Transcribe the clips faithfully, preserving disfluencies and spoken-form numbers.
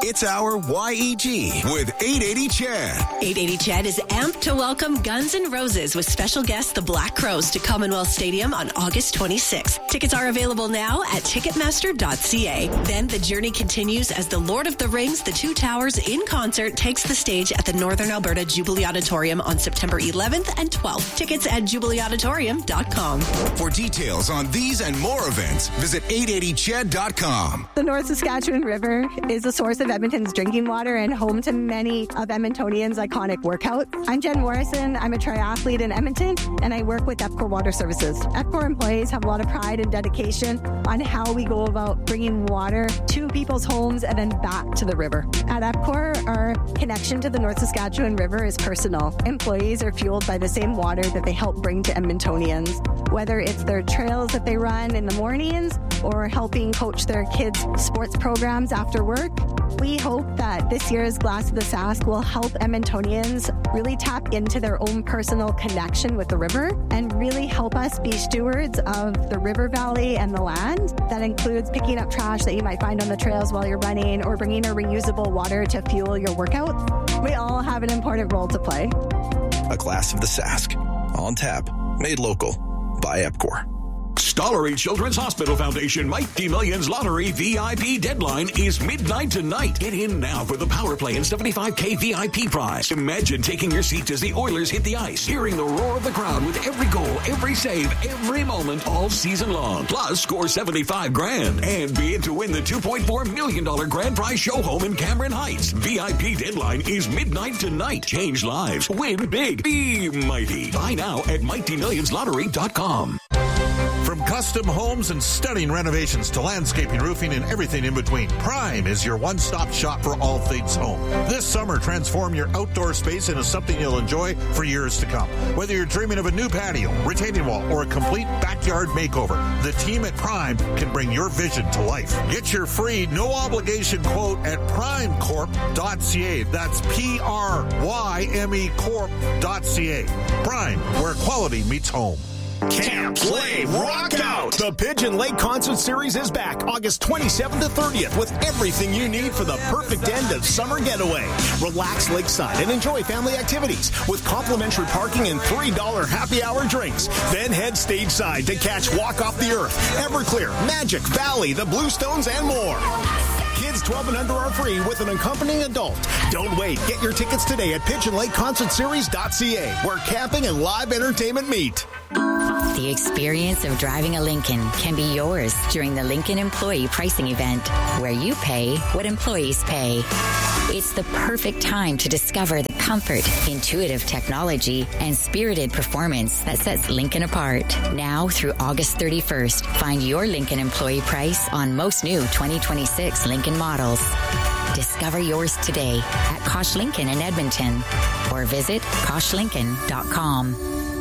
It's our Y E G with eight eighty Chad. eight eighty Chad is amped to welcome Guns N' Roses with special guest the Black Crowes to Commonwealth Stadium on August twenty-sixth. Tickets are available now at ticketmaster dot c a. Then the journey continues as the Lord of the Rings, The Two Towers in concert takes the stage at the Northern Alberta Jubilee Auditorium on September eleventh and twelfth. Tickets at jubilee auditorium dot com. For details on these and more events, visit eight eighty chad dot com. The North Saskatchewan River is a source of Edmonton's drinking water and home to many of Edmontonians' iconic workouts. I'm Jen Morrison. I'm a triathlete in Edmonton, and I work with EPCOR Water Services. EPCOR employees have a lot of pride and dedication on how we go about bringing water to people's homes and then back to the river. At EPCOR, our connection to the North Saskatchewan River is personal. Employees are fueled by the same water that they help bring to Edmontonians, whether it's their trails that they run in the mornings or helping coach their kids' sports programs after work. We hope that this year's Glass of the Sask will help Edmontonians really tap into their own personal connection with the river and really help us be stewards of the river valley and the land. That includes picking up trash that you might find on the trails while you're running or bringing a reusable water to fuel your workout. We all have an important role to play. A Glass of the Sask. On tap. Made local. By EPCOR. Stollery Children's Hospital Foundation Mighty Millions Lottery V I P deadline is midnight tonight. Get in now for the power play and seventy-five K V I P prize. Imagine taking your seat as the Oilers hit the ice, hearing the roar of the crowd with every goal, every save, every moment, all season long. Plus, score seventy-five grand and be in to win the two point four million dollars grand prize show home in Cameron Heights. V I P deadline is midnight tonight. Change lives. Win big. Be mighty. Buy now at mighty millions lottery dot com. From custom homes and stunning renovations to landscaping, roofing, and everything in between, Prime is your one-stop shop for all things home. This summer, transform your outdoor space into something you'll enjoy for years to come. Whether you're dreaming of a new patio, retaining wall, or a complete backyard makeover, the team at Prime can bring your vision to life. Get your free, no-obligation quote at prime corp dot c a. That's P R Y M E corp dot c a. Prime, where quality meets home. Camp, play, rock out! The Pigeon Lake Concert Series is back August twenty-seventh to thirtieth with everything you need for the perfect end of summer getaway. Relax lakeside and enjoy family activities with complimentary parking and three dollars happy hour drinks. Then head stage side to catch Walk Off the Earth, Everclear, Magic, Valley, the Bluestones, and more. Kids twelve and under are free with an accompanying adult. Don't wait. Get your tickets today at pigeon lake concert series dot c a, where camping and live entertainment meet. The experience of driving a Lincoln can be yours during the Lincoln Employee Pricing Event, where you pay what employees pay. It's the perfect time to discover the comfort, intuitive technology, and spirited performance that sets Lincoln apart. Now through August thirty-first, find your Lincoln employee price on most new twenty twenty-six Lincoln models. Discover yours today at Kosh Lincoln in Edmonton or visit kosh lincoln dot com.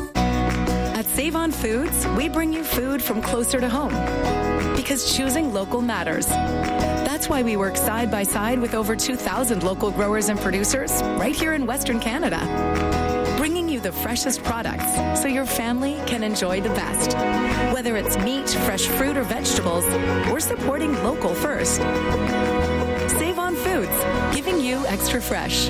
At Save On Foods, we bring you food from closer to home because choosing local matters. That's why we work side by side with over two thousand local growers and producers right here in Western Canada, bringing you the freshest products so your family can enjoy the best. Whether it's meat, fresh fruit, or vegetables, we're supporting local first. Save On Foods, giving you extra fresh.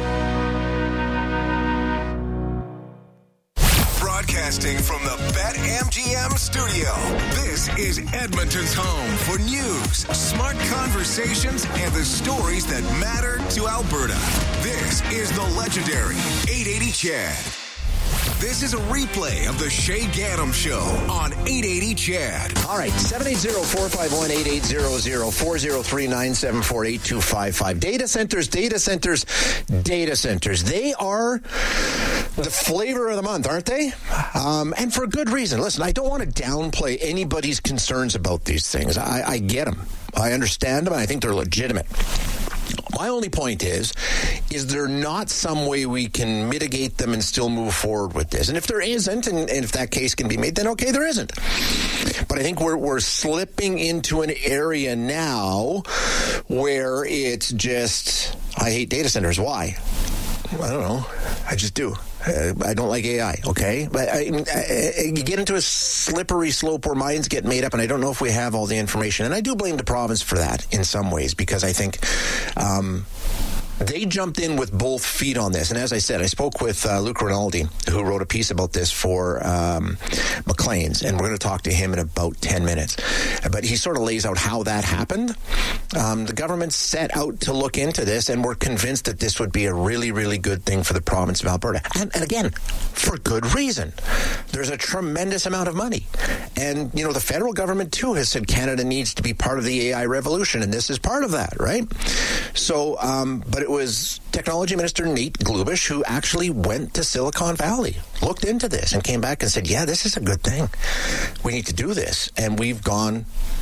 Broadcasting from the BetMGM studio, this is Edmonton's home for news, smart conversations, and the stories that matter to Alberta. This is the legendary eight eighty Chad. This is a replay of the Shay Gaddam Show on eight eighty Chad. All right, seven eight zero, four five one, eight eight zero zero, four zero three, nine seven four, eight two five five. Data centers, data centers, data centers. They are the flavor of the month, aren't they? Um, and for good reason. Listen, I don't want to downplay anybody's concerns about these things. I, I get them. I understand them, and I think they're legitimate. My only point is, is there not some way we can mitigate them and still move forward with this? And if there isn't, and, and if that case can be made, then okay, there isn't. But I think we're we're slipping into an area now where it's just, I hate data centers. Why? I don't know. I just do. Uh, I don't like A I, okay? But I, I, you get into a slippery slope where minds get made up, and I don't know if we have all the information. And I do blame the province for that in some ways, because I think um, they jumped in with both feet on this. And as I said, I spoke with uh, Luke Rinaldi, who wrote a piece about this for um, Maclean's, and we're going to talk to him in about ten minutes. But he sort of lays out how that happened. Um, the government set out to look into this, and we're convinced that this would be a really, really good thing for the province of Alberta. And, and again, for good reason. There's a tremendous amount of money. And, you know, the federal government, too, has said Canada needs to be part of the A I revolution, and this is part of that, right? So, um, but it was Technology Minister Nate Glubish who actually went to Silicon Valley, looked into this, and came back and said, yeah, this is a good thing. We need to do this. And we've gone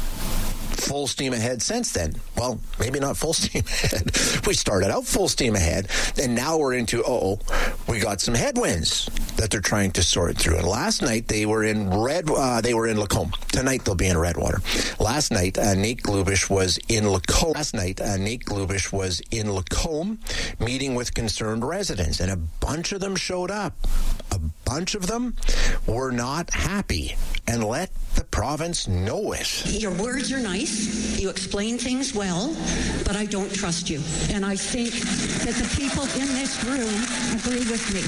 full steam ahead since then. Well, maybe not full steam ahead. We started out full steam ahead, and now we're into, uh-oh, we got some headwinds that they're trying to sort through. And last night they were in Red, uh, they were in Lacombe. Tonight they'll be in Redwater. Last night, uh, Nate Glubish was in Lacombe. Last night, uh, Nate Glubish was in Lacombe meeting with concerned residents, and a bunch of them showed up. A bunch of them were not happy and let the province know it. Your words are nice. You explain things well, but I don't trust you. And I think that the people in this room agree with me.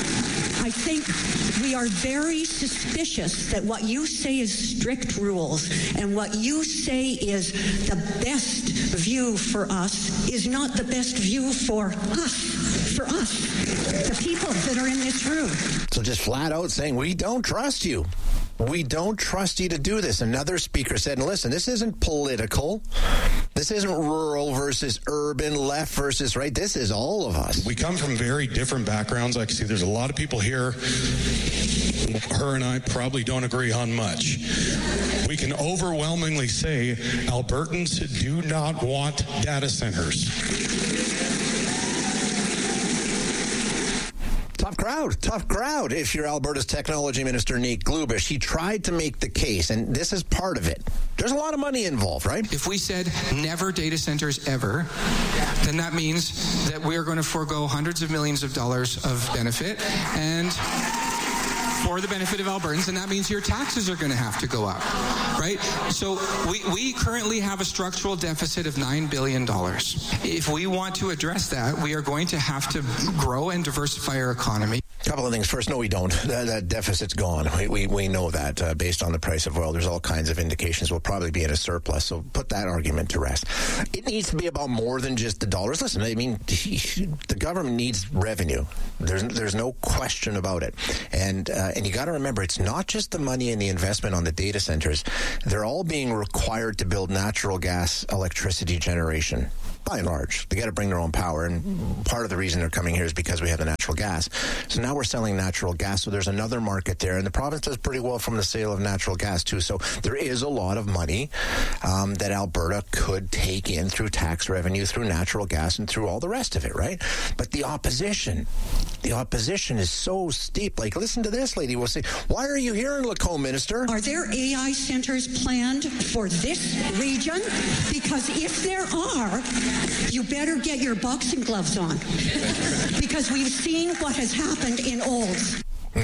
I think we are very suspicious that what you say is strict rules and what you say is the best view for us is not the best view for us, for us, the people that are in this room. So just flat out saying, we don't trust you. We don't trust you to do this. Another speaker said, and listen, this isn't political. This isn't rural versus urban, left versus right. This is all of us. We come from very different backgrounds. I can see there's a lot of people here. Her and I probably don't agree on much. We can overwhelmingly say Albertans do not want data centers. Tough crowd, tough crowd. If you're Alberta's Technology Minister, Nate Glubish, he tried to make the case, and this is part of it. There's a lot of money involved, right? If we said never data centers ever, then that means that we are going to forego hundreds of millions of dollars of benefit and for the benefit of Albertans, and that means your taxes are going to have to go up, right? So we, we currently have a structural deficit of nine billion dollars. If we want to address that, we are going to have to grow and diversify our economy. A couple of things. First, no, we don't. That, that deficit's gone. We we, we know that uh, based on the price of oil. There's all kinds of indications we'll probably be in a surplus, so put that argument to rest. It needs to be about more than just the dollars. Listen, I mean, the government needs revenue. There's there's no question about it. And uh, and you got to remember, it's not just the money and the investment on the data centers. They're all being required to build natural gas electricity generation. By and large, they got to bring their own power, and part of the reason they're coming here is because we have the natural gas. So now we're selling natural gas, so there's another market there, and the province does pretty well from the sale of natural gas too. So there is a lot of money um, that Alberta could take in through tax revenue, through natural gas, and through all the rest of it, right? But the opposition, the opposition is so steep. Like, listen to this lady will say, "Why are you here in Lacombe, Minister? Are there A I centers planned for this region? Because if there are, you better get your boxing gloves on, because we've seen what has happened in Olds."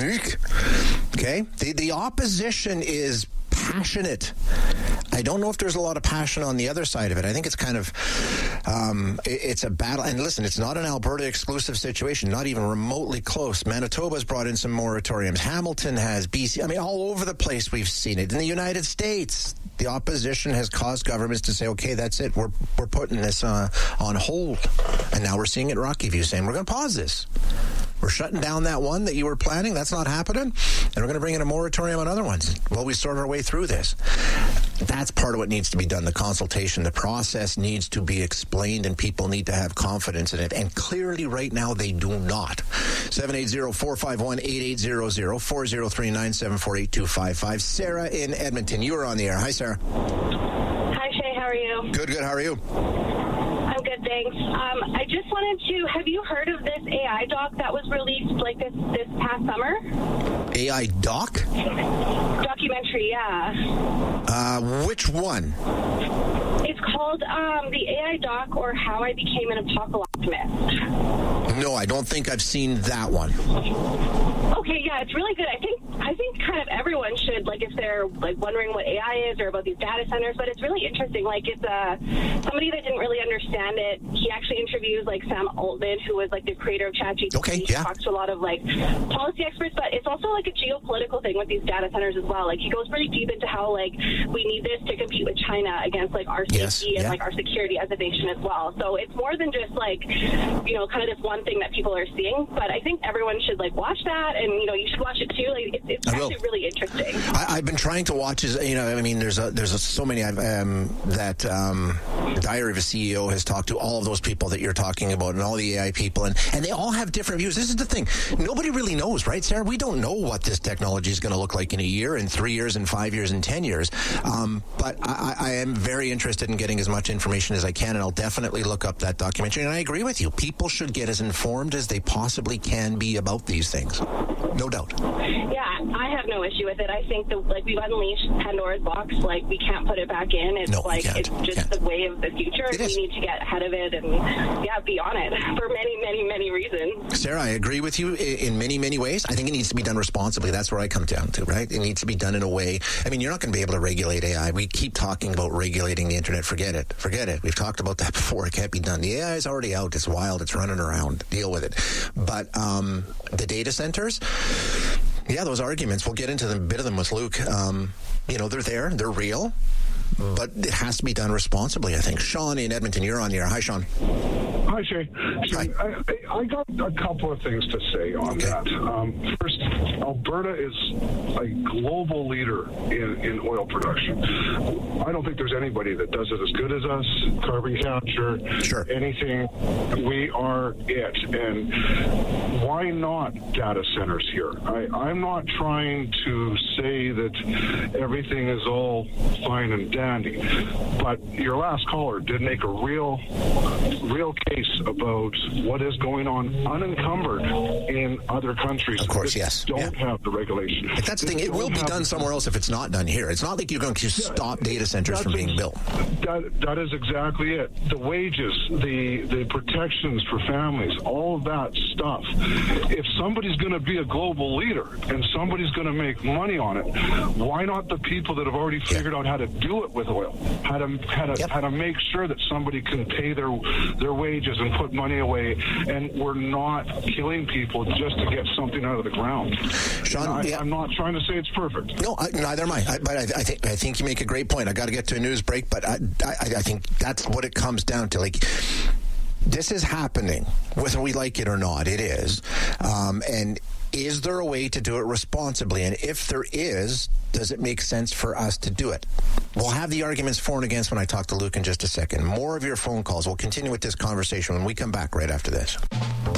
Okay, the the opposition is passionate. I don't know if there's a lot of passion on the other side of it. I think it's kind of, um, it, it's a battle. And listen, it's not an Alberta exclusive situation, not even remotely close. Manitoba's brought in some moratoriums. Hamilton has, B C, I mean, all over the place we've seen it. In the United States, the opposition has caused governments to say, okay, that's it. We're, we're putting this uh, on hold. And now we're seeing it Rocky View saying, we're going to pause this. We're shutting down that one that you were planning. That's not happening. And we're going to bring in a moratorium on other ones while we sort our way through this. That's part of what needs to be done. The consultation, the process needs to be explained, and people need to have confidence in it. And clearly right now they do not. seven eight zero, four five one, eight eight zero zero, four zero three, nine seven four, eight two five five. Sarah in Edmonton, you are on the air. Hi, Sarah. Hi, Shay. How are you? Good, good. How are you? I'm good, Thanks. Um, I just wanted to, have you heard of this A I doc that was released like this, this past summer? A I doc? Documentary, yeah. Uh, which one? It's called um, the A I doc, or How I Became an Apocalyptimist. No, I don't think I've seen that one. Okay, yeah, it's really good. I think I think kind of everyone should, like, if they're like wondering what A I is or about these data centers. But it's really interesting. Like, it's uh, somebody that didn't really understand it. He actually interviews like Sam Altman, who was like the creator of ChatGPT. Okay, yeah. He talks to a lot of like policy experts, but it's also like a geopolitical thing with these data centers as well. Like, he goes pretty deep into how like we need this to compete with China against like our safety yes, and yeah. like our security as a nation as well. So it's more than just like, you know, kind of this one thing that people are seeing. But I think everyone should like watch that, and you know, you should watch it too. Like, it's, it's actually really interesting. I, I've been trying to watch, as you know, I mean, there's a, there's a, so many I've, um, that um, Diary of a C E O has talked to all of those people that you're talking about, and all the A I people, and, and they all have different views. This is the thing. Nobody really knows, right, Sarah? We don't know what this technology is going to look like in a year, in three years, in five years, in ten years. Um, but I, I am very interested in getting as much information as I can, and I'll definitely look up that documentary. And I agree with you. People should get as informed as they possibly can be about these things. No doubt. Yeah, I have no issue with it. I think that like we've unleashed Pandora's box. Like, we can't put it back in. It's no, like it's just the way of the future. It we is. need to get ahead of it and yeah, be on it for many, many, many reasons. Sarah, I agree with you in many, many ways. I think it needs to be done responsibly. That's where I come down to, right? It needs to be done in a way. I mean, you're not going to be able to regulate A I. We keep talking about regulating the internet. Forget it. Forget it. We've talked about that before. It can't be done. The A I is already out. It's wild. It's running around. Deal with it. But um, the data centers, yeah, those arguments, we'll get into them, a bit of them with Luke. Um, you know, they're there. They're real. But it has to be done responsibly, I think. Sean in Edmonton, you're on the air. Hi, Sean. Hi, Shay. Hi. I, I got a couple of things to say on okay. that. Um, first, Alberta is a global leader in, in oil production. I don't think there's anybody that does it as good as us. Carbon capture, sure. anything. We are it. And why not data centers here? I, I'm not trying to say that everything is all fine and dandy, but your last caller did make a real, real case about what is going on unencumbered in other countries. Of course, yes. Don't yeah. have the regulation. But that's the thing. It will be done somewhere else if it's not done here. It's not like you're going to stop data centers from being built. That, that is exactly it. The wages, the the protections for families, all of that stuff. If somebody's going to be a global leader and somebody's going to make money on it, why not the people that have already figured yeah. out how to do it with oil, how to how to yep. how to make sure that somebody can pay their their wages and put money away, and we're not killing people just to get something out of the ground. Sean, I, yeah. I'm not trying to say it's perfect. No, I, neither am I. I but I, I think I think you make a great point. I got to get to a news break, but I, I I think that's what it comes down to. Like, this is happening, whether we like it or not. It is, um, and. Is there a way to do it responsibly? And if there is, does it make sense for us to do it? We'll have the arguments for and against when I talk to Luke in just a second. More of your phone calls. We'll continue with this conversation when we come back right after this.